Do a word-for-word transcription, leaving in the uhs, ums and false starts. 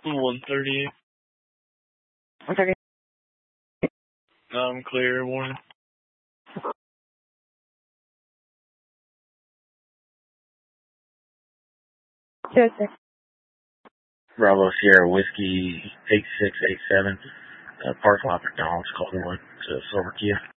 one thirty-eight. one thirty-eight. I'm clear, warning. two oh six. Bravo Sierra Whiskey eight six eight seven. Uh, park lot McDonald's, Coltonwood, to Silver Kia.